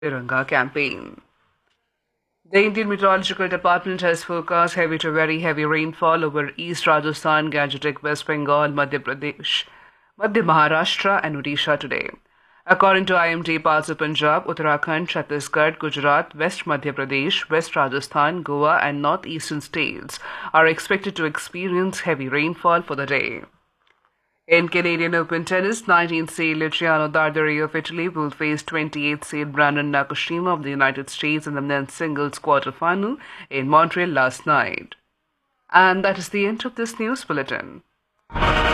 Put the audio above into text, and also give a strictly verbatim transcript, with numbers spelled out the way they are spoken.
Tiranga campaign. The Indian Meteorological Department has forecast heavy to very heavy rainfall over East Rajasthan, Gangetic, West Bengal, Madhya Pradesh, Madhya Maharashtra, and Odisha today. According to I M D, parts of Punjab, Uttarakhand, Chhattisgarh, Gujarat, West Madhya Pradesh, West Rajasthan, Goa, and northeastern states are expected to experience heavy rainfall for the day. In Canadian Open tennis, nineteenth seed Luciano Darderi of Italy will face twenty-eighth seed Brandon Nakashima of the United States in the men's singles quarterfinal in Montreal last night. And that is the end of this news bulletin.